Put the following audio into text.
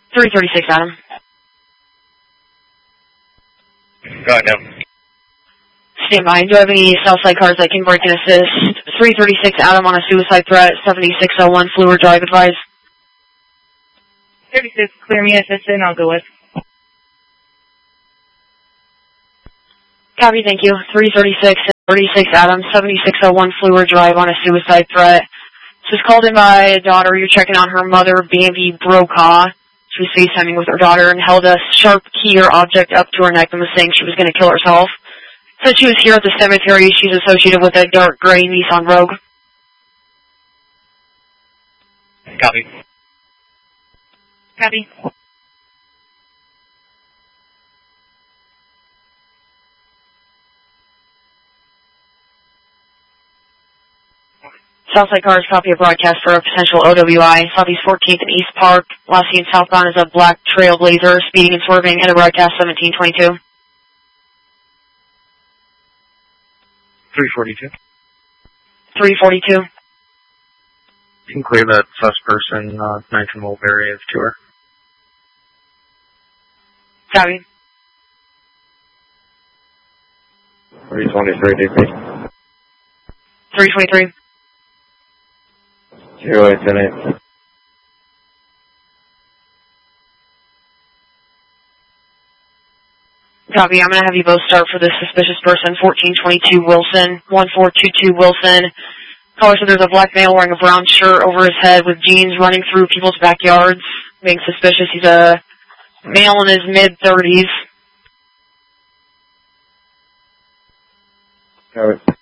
336, Adam. Go ahead, now. Stand by. Do I have any Southside cars that can break and assist? 336, Adam on a suicide threat. 7601, Fluor Drive, advise. 36, clear me assistant, I'll go with. Copy, thank you. 336, 36, Adam, 7601, Fluor Drive on a suicide threat. This was called in by a daughter. You're checking on her mother, Bambi Brokaw. She was FaceTiming with her daughter and held a sharp key or object up to her neck and was saying she was going to kill herself. Said she was here at the cemetery. She's associated with a dark gray Nissan Rogue. Copy. Copy. Southside cars, copy a broadcast for a potential OWI. Southeast 14th and East Park. Last seen southbound is a black Trailblazer, speeding and swerving, and a broadcast 1722. 342. 342. You can clear that sus person, 19 Mulberry of tour. Copy. 323, DP. 323. 0878. Copy. I'm going to have you both start for this suspicious person, 1422 Wilson, 1422 Wilson. Caller said there's a black male wearing a brown shirt over his head with jeans running through people's backyards. Being suspicious. He's a male in his mid-30s. Copy.